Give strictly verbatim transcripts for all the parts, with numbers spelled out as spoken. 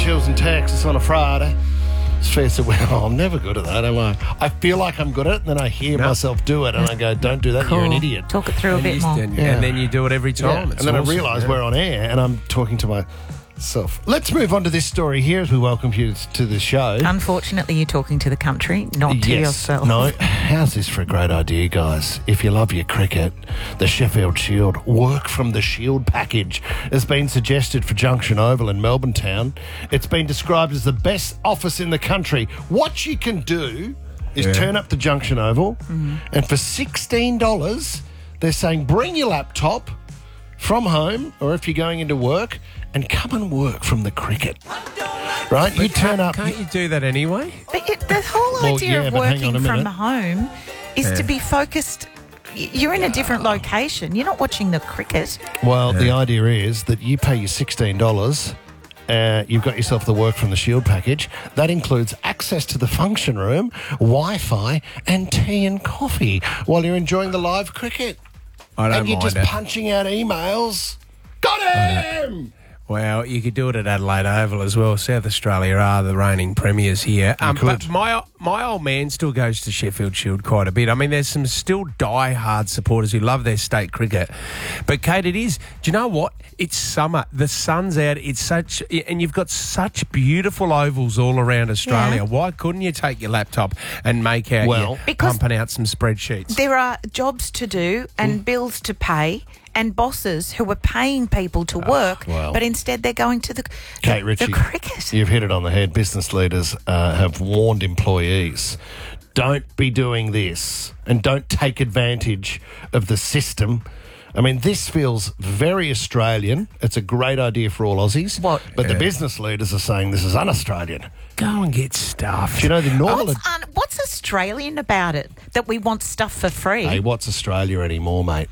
Hills in Texas on a Friday. She said, well, I'm never good at that, am I? I feel like I'm good at it, and then I hear No. myself do it, and I go, don't do that, Cool. you're an idiot. Talk it through a And, bit you, more. and, Yeah. and then you do it every Yeah. time. And It's then I awesome, realise yeah. we're on air, and I'm talking to myself. Let's move on to this story here as we welcome you to the show. Unfortunately, you're talking to the country, not to Yes. yourself. No, how's this for a great idea, guys? If you love your cricket, the Sheffield Shield Work from the Shield package has been suggested for Junction Oval in Melbourne Town. It's been described as the best office in the country. What you can do is Yeah. turn up to Junction Oval, Mm-hmm. and for sixteen dollars, they're saying bring your laptop from home, or if you're going into work, and come and work from the cricket. Right? You turn up. Can't you do that anyway? But it, the whole Well, idea yeah, of but hang on working a from minute. home is Yeah. to be focused. y- You're in a different location. You're not watching the cricket. Well, the idea is that you pay your sixteen dollars. Uh, you've got yourself the Work from the Shield package. That includes access to the function room, Wi-Fi, and tea and coffee while you're enjoying the live cricket. I don't and you're mind just it. punching out emails. Got him! Well, you could do it at Adelaide Oval as well. South Australia are the reigning premiers here. Um, could. but my my old man still goes to Sheffield Shield quite a bit. I mean, there's some still die-hard supporters who love their state cricket. But, Kate, it is... Do you know what? It's summer. The sun's out. It's such... And you've got such beautiful ovals all around Australia. Yeah. Why couldn't you take your laptop and make out... Well- your- Because- pumping out some spreadsheets? There are jobs to do and bills to pay and bosses who are paying people to work, well. but instead they're going to the, Kate the, Ritchie, the cricket. you've hit it on the head. Business leaders uh, have warned employees, don't be doing this and don't take advantage of the system. I mean, this feels very Australian. It's a great idea for all Aussies. What? But the Yeah. business leaders are saying this is un-Australian. Go and get stuffed. Do you know the normal... What's, un- what's Australian about it that we want stuff for free? Hey, what's Australia anymore, mate?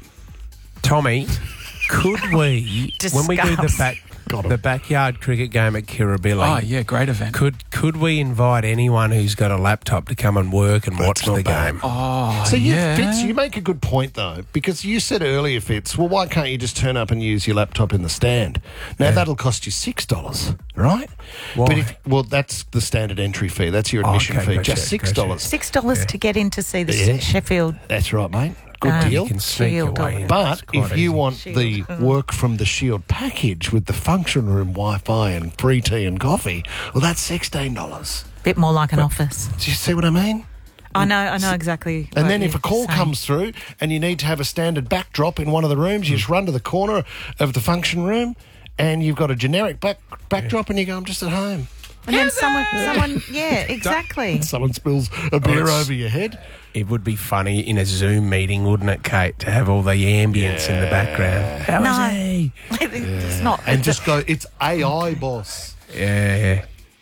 Tommy, could we, when we do the Discuss. back, Got 'em. the backyard cricket game at Kirribilli, Oh, yeah, great event. could could we invite anyone who's got a laptop to come and work and watch not the bad. game? Oh, So you, yeah. Fitz, you make a good point though, because you said earlier, Fitz, well, why can't you just turn up and use your laptop in the stand? Now that'll cost you six dollars, right? Why? But if, well, that's the standard entry fee. That's your Oh, admission okay, fee, gotcha, just six dollars. Six dollars to get in to see the Yeah. Sheffield. That's right, mate. Good Um, deal. You can sneak Shield away. or- in. But It's quite if you easy. want Shield. the Work from the Shield package with the function room, Wi-Fi, and free tea and coffee, well, that's sixteen dollars. Bit more like an office. Do you see what I mean? I know, I know exactly. And what then if you're a call saying. comes through and you need to have a standard backdrop in one of the rooms, you just run to the corner of the function room and you've got a generic back, backdrop and you go, I'm just at home. and then someone, someone, yeah, exactly. Someone spills a beer it's- over your head. It would be funny in a Zoom meeting, wouldn't it, Kate, to have all the ambience in the background. How No. is he? It's not. And just go, it's A I, boss. Yeah, yeah.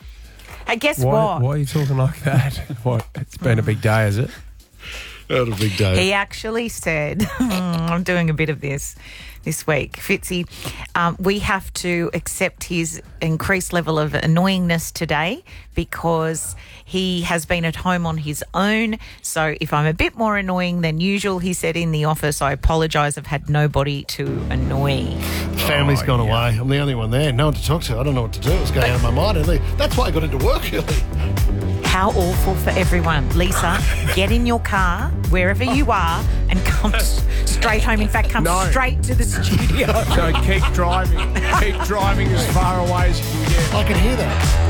Hey, guess Why, what? why are you talking like that? What? It's been a big day, is it? What a big day. He actually said, I'm doing a bit of this this week. Fitzy, um, we have to accept his increased level of annoyingness today because he has been at home on his own. So if I'm a bit more annoying than usual, he said in the office, I apologise. I've had nobody to annoy. Family's Oh, gone yeah. away. I'm the only one there. No one to talk to. I don't know what to do. It's going out of my mind. early. That's why I got into work early. How awful for everyone. Lisa, get in your car, wherever you are, and come s- straight home. In fact, come No. straight to the studio. So keep driving. Keep driving as far away as you can get. I can hear that.